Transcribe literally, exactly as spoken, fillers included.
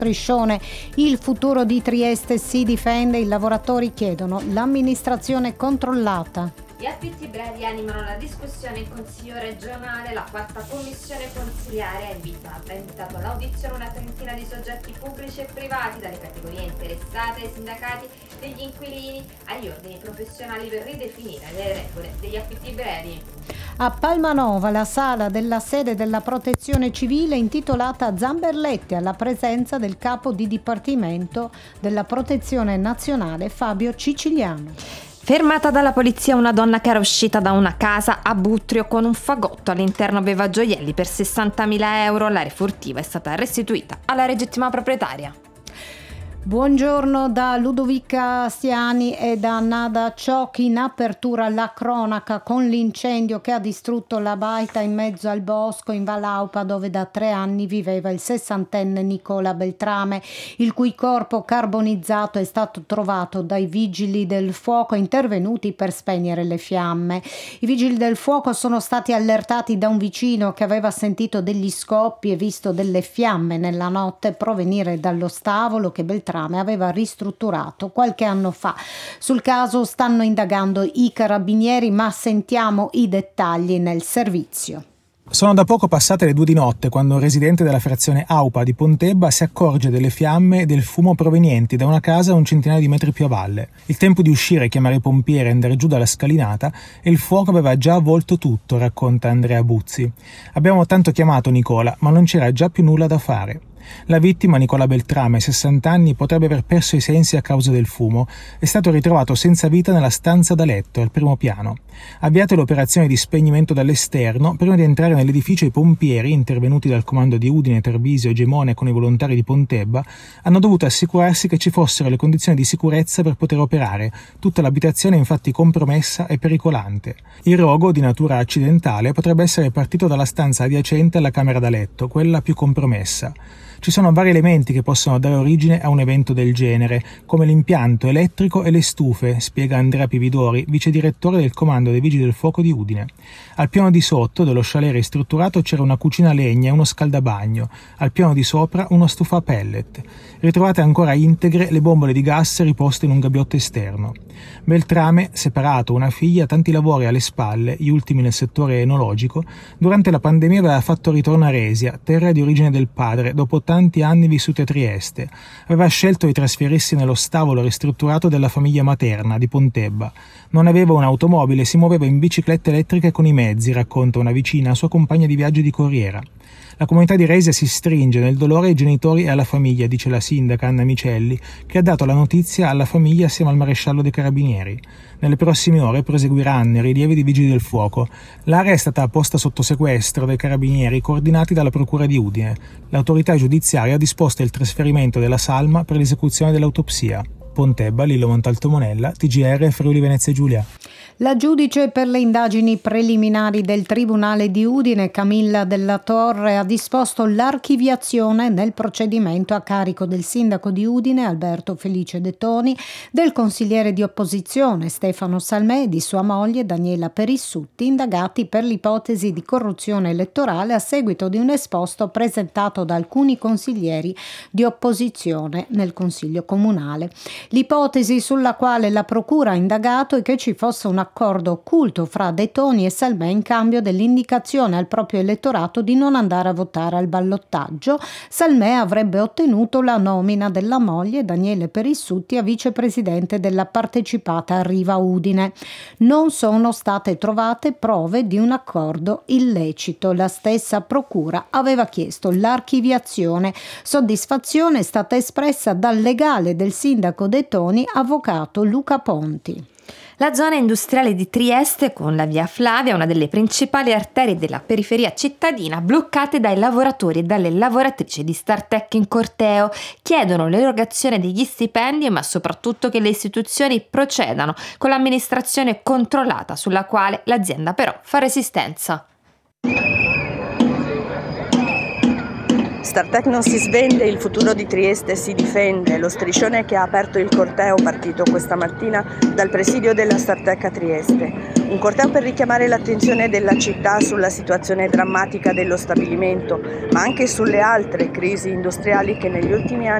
Striscione, il futuro di Trieste si difende, i lavoratori chiedono l'amministrazione controllata. Gli affitti brevi animano la discussione in Consiglio regionale. La quarta commissione consiliare ha invitato, ha invitato all'audizione una trentina di soggetti pubblici e privati, dalle categorie interessate ai sindacati degli inquilini agli ordini professionali, per ridefinire le regole degli affitti brevi. A Palmanova la sala della sede della Protezione Civile intitolata Zamberletti, alla presenza del capo di dipartimento della Protezione Nazionale Fabio Ciciliano. Fermata dalla polizia una donna che era uscita da una casa a Buttrio con un fagotto, all'interno aveva gioielli per sessantamila euro, la refurtiva è stata restituita alla legittima proprietaria. Buongiorno da Ludovica Stiani e da Nada Ciocchi. In apertura la cronaca con l'incendio che ha distrutto la baita in mezzo al bosco in Val Aupa, dove da tre anni viveva il sessantenne Nicola Beltrame, il cui corpo carbonizzato è stato trovato dai vigili del fuoco intervenuti per spegnere le fiamme. I vigili del fuoco sono stati allertati da un vicino che aveva sentito degli scoppi e visto delle fiamme nella notte provenire dallo stavolo che Beltrame aveva ristrutturato qualche anno fa. Sul caso stanno indagando i carabinieri, ma sentiamo i dettagli nel servizio. Sono da poco passate le due di notte quando un residente della frazione Aupa di Pontebba si accorge delle fiamme e del fumo provenienti da una casa un centinaio di metri più a valle. Il tempo di uscire, chiamare i pompieri e andare giù dalla scalinata, e il fuoco aveva già avvolto tutto, racconta Andrea Buzzi. Abbiamo tanto chiamato Nicola, ma non c'era già più nulla da fare. La vittima, Nicola Beltrame, sessanta anni, potrebbe aver perso i sensi a causa del fumo. È stato ritrovato senza vita nella stanza da letto, al primo piano. Avviate l'operazione di spegnimento dall'esterno, prima di entrare nell'edificio i pompieri, intervenuti dal comando di Udine, Treviso e Gemone con i volontari di Pontebba, hanno dovuto assicurarsi che ci fossero le condizioni di sicurezza per poter operare. Tutta l'abitazione è infatti compromessa e pericolante. Il rogo, di natura accidentale, potrebbe essere partito dalla stanza adiacente alla camera da letto, quella più compromessa. Ci sono vari elementi che possono dare origine a un evento del genere, come l'impianto elettrico e le stufe, spiega Andrea Pividori, vice direttore del comando dei Vigili del Fuoco di Udine. Al piano di sotto dello chalet ristrutturato c'era una cucina a legna e uno scaldabagno, al piano di sopra una stufa a pellet. Ritrovate ancora integre le bombole di gas riposte in un gabbiotto esterno. Beltrame, separato, una figlia, tanti lavori alle spalle, gli ultimi nel settore enologico, durante la pandemia aveva fatto ritorno a Resia, terra di origine del padre, dopo tanti anni vissuti a Trieste. Aveva scelto di trasferirsi nello stavolo ristrutturato della famiglia materna di Pontebba. Non aveva un'automobile, si muoveva in biciclette elettriche con i mezzi, racconta una vicina, sua compagna di viaggio di corriera. La comunità di Resia si stringe nel dolore ai genitori e alla famiglia, dice la sindaca Anna Micelli, che ha dato la notizia alla famiglia assieme al maresciallo dei Carabinieri. Nelle prossime ore proseguiranno i rilievi dei Vigili del Fuoco. L'area è stata posta sotto sequestro dai Carabinieri, coordinati dalla Procura di Udine. L'autorità giudiziaria ha disposto il trasferimento della salma per l'esecuzione dell'autopsia. Pontebba, Lillo Montalto Monella, T G R, Friuli Venezia Giulia. La giudice per le indagini preliminari del Tribunale di Udine, Camilla Della Torre, ha disposto l'archiviazione nel procedimento a carico del sindaco di Udine, Alberto Felice De Toni, del consigliere di opposizione Stefano Salmè e di sua moglie Daniela Perissutti, indagati per l'ipotesi di corruzione elettorale a seguito di un esposto presentato da alcuni consiglieri di opposizione nel Consiglio Comunale. L'ipotesi sulla quale la Procura ha indagato è che ci fosse un accordo occulto fra De Toni e Salmè in cambio dell'indicazione al proprio elettorato di non andare a votare al ballottaggio. Salmè avrebbe ottenuto la nomina della moglie Daniele Perissutti a vicepresidente della partecipata Riva Udine. Non sono state trovate prove di un accordo illecito. La stessa Procura aveva chiesto l'archiviazione. Soddisfazione è stata espressa dal legale del sindaco De Toni, avvocato Luca Ponti. La zona industriale di Trieste, con la via Flavia, una delle principali arterie della periferia cittadina, bloccate dai lavoratori e dalle lavoratrici di Startech in corteo, chiedono l'erogazione degli stipendi, ma soprattutto che le istituzioni procedano con l'amministrazione controllata, sulla quale l'azienda però fa resistenza. Startech non si svende, il futuro di Trieste si difende. Lo striscione che ha aperto il corteo, partito questa mattina dal presidio della Startech a Trieste. Un corteo per richiamare l'attenzione della città sulla situazione drammatica dello stabilimento, ma anche sulle altre crisi industriali che negli ultimi anni